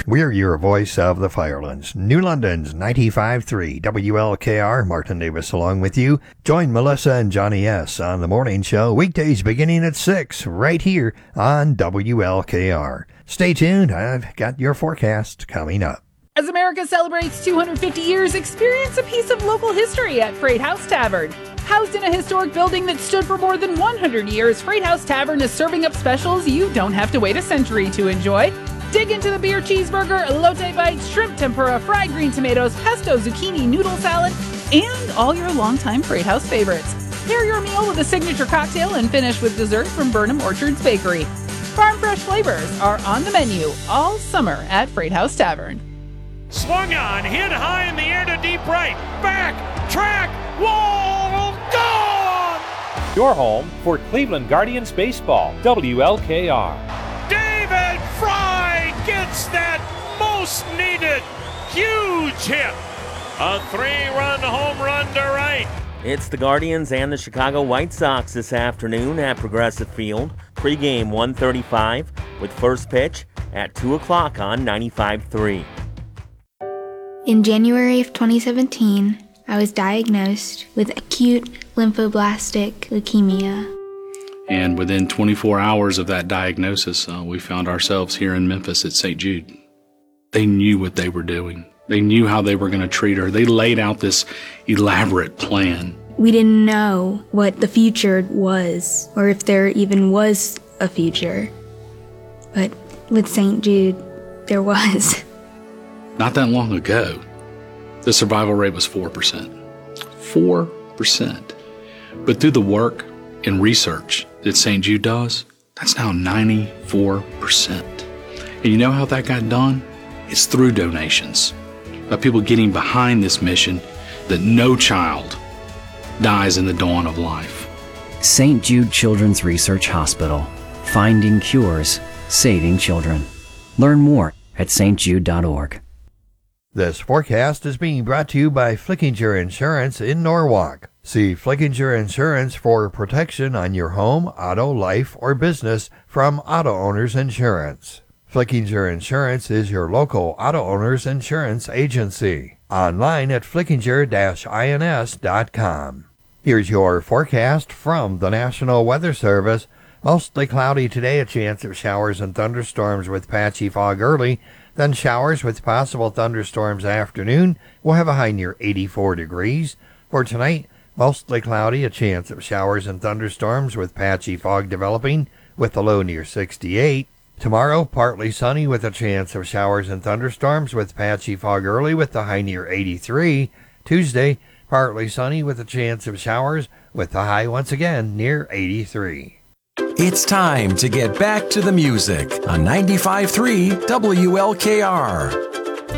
We're your voice of the Firelands. New London's 95.3 WLKR. Martin Davis along with you. Join Melissa and Johnny S. on the morning show, weekdays beginning at 6, right here on WLKR. Stay tuned. I've got your forecast coming up. As America celebrates 250 years, experience a piece of local history at Freight House Tavern. Housed in a historic building that stood for more than 100 years, Freight House Tavern is serving up specials you don't have to wait a century to enjoy. Dig into the beer cheeseburger, elote bites, shrimp tempura, fried green tomatoes, pesto zucchini noodle salad, and all your longtime Freight House favorites. Pair your meal with a signature cocktail and finish with dessert from Burnham Orchards Bakery. Farm fresh flavors are on the menu all summer at Freight House Tavern. Swung on, hit high in the air to deep right. Back, track, wall, gone! Your home for Cleveland Guardians baseball, WLKR. David Fry gets that most needed huge hit. A 3-run home run to right. It's the Guardians and the Chicago White Sox this afternoon at Progressive Field. Pre-game 1:35 with first pitch at 2 o'clock on 95.3. In January of 2017, I was diagnosed with acute lymphoblastic leukemia. And within 24 hours of that diagnosis, we found ourselves here in Memphis at St. Jude. They knew what they were doing. They knew how they were going to treat her. They laid out this elaborate plan. We didn't know what the future was, or if there even was a future. But with St. Jude, there was. Not that long ago, the survival rate was 4%. 4%. But through the work and research that St. Jude does, that's now 94%. And you know how that got done? It's through donations. By people getting behind this mission that no child dies in the dawn of life. St. Jude Children's Research Hospital. Finding cures, saving children. Learn more at stjude.org. This forecast is being brought to you by Flickinger Insurance in Norwalk. See Flickinger Insurance for protection on your home, auto, life, or business from Auto Owners Insurance. Flickinger Insurance is your local auto owners insurance agency. Online at flickinger-ins.com. Here's your forecast from the National Weather Service. Mostly cloudy today, a chance of showers and thunderstorms with patchy fog early. Then showers with possible thunderstorms afternoon. We'll have a high near 84 degrees. For tonight, mostly cloudy, a chance of showers and thunderstorms with patchy fog developing with a low near 68. Tomorrow, partly sunny with a chance of showers and thunderstorms with patchy fog early with the high near 83. Tuesday, partly sunny with a chance of showers with the high once again near 83. It's time to get back to the music on 95.3 WLKR.